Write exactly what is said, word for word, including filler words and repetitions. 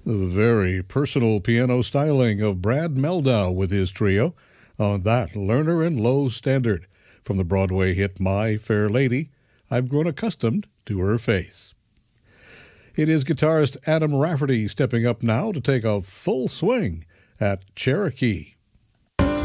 The very personal piano styling of Brad Meldau with his trio on that Lerner and Lowe standard. From the Broadway hit My Fair Lady, I've grown accustomed to her face. It is guitarist Adam Rafferty stepping up now to take a full swing at Cherokee.